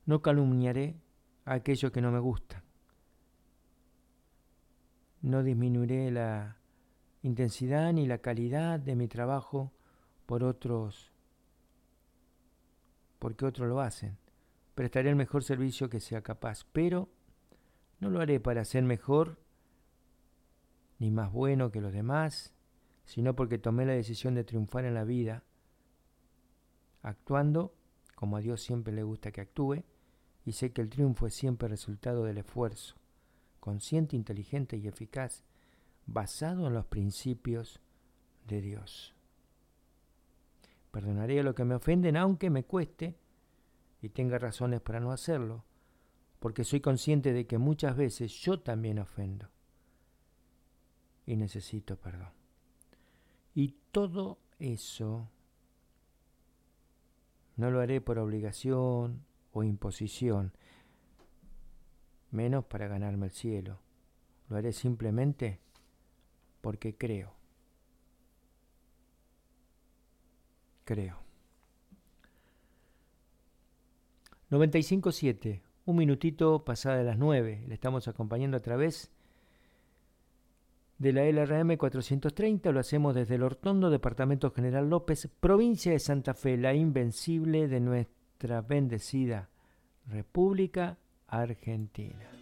No calumniaré a aquello que no me gusta. No disminuiré la intensidad ni la calidad de mi trabajo por otros, porque otros lo hacen. Prestaré el mejor servicio que sea capaz, pero no lo haré para ser mejor ni más bueno que los demás, sino porque tomé la decisión de triunfar en la vida, actuando como a Dios siempre le gusta que actúe, y sé que el triunfo es siempre resultado del esfuerzo, consciente, inteligente y eficaz, basado en los principios de Dios. Perdonaré a los que me ofenden aunque me cueste y tenga razones para no hacerlo, porque soy consciente de que muchas veces yo también ofendo y necesito perdón. Y todo eso no lo haré por obligación o imposición, menos para ganarme el cielo. Lo haré simplemente porque creo. Creo. 95.7, un minutito pasada de las 9. Le estamos acompañando a través de la LRM 430. Lo hacemos desde el Hortondo, Departamento General López, provincia de Santa Fe, la invencible de nuestra bendecida República Argentina.